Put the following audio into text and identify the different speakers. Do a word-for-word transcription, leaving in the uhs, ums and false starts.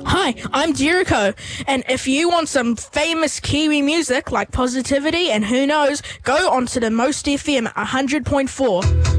Speaker 1: Hi, I'm Jericho, and if you want some famous Kiwi music like Positivity and who knows, go onto the Most F M one hundred point four.